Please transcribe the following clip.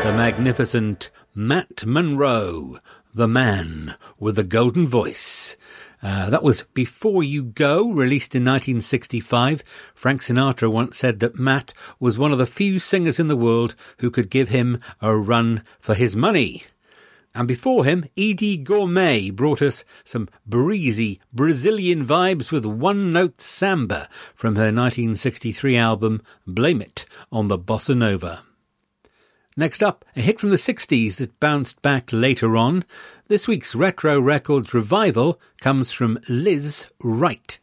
The magnificent Matt Monro, the man with the golden voice. That was Before You Go, released in 1965. Frank Sinatra once said that Matt was one of the few singers in the world who could give him a run for his money. And before him, Edie Gourmet brought us some breezy Brazilian vibes with One Note Samba from her 1963 album Blame It on the Bossa Nova. Next up, a hit from the 60s that bounced back later on. This week's Retro Records revival comes from Liz Wright.